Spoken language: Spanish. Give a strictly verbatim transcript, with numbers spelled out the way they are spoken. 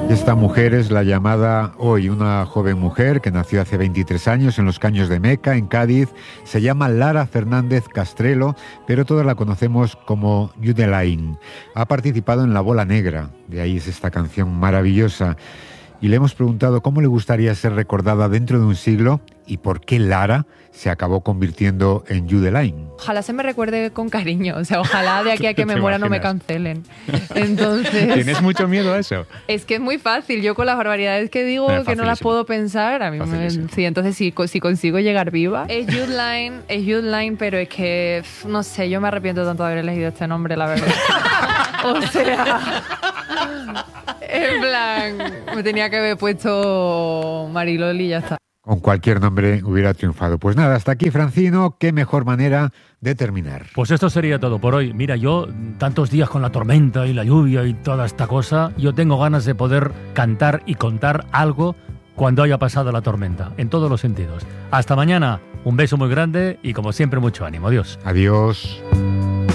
Esta mujer es la llamada hoy, una joven mujer que nació hace veintitrés años en los Caños de Meca, en Cádiz. Se llama Lara Fernández Castrelo, pero todos la conocemos como Yudelain. Ha participado en La Bola Negra, de ahí es esta canción maravillosa. Y le hemos preguntado cómo le gustaría ser recordada dentro de un siglo y por qué Lara se acabó convirtiendo en Yudelain. Ojalá se me recuerde con cariño, o sea, ojalá de aquí a que me muera no me cancelen. Entonces, ¿tienes mucho miedo a eso? Es que es muy fácil, yo con las barbaridades que digo, Eh, que no las puedo pensar, a mí me, sí, entonces si, si consigo llegar viva. Es Yudelain, es Yudelain, pero es que, no sé, yo me arrepiento tanto de haber elegido este nombre, la verdad. O sea, en plan, me tenía que haber puesto Mariloli y ya está. Con cualquier nombre hubiera triunfado. Pues nada, hasta aquí, Francino. Qué mejor manera de terminar. Pues esto sería todo por hoy. Mira, yo, tantos días con la tormenta y la lluvia y toda esta cosa, yo tengo ganas de poder cantar y contar algo cuando haya pasado la tormenta, en todos los sentidos. Hasta mañana, un beso muy grande y como siempre mucho ánimo. Adiós. Adiós.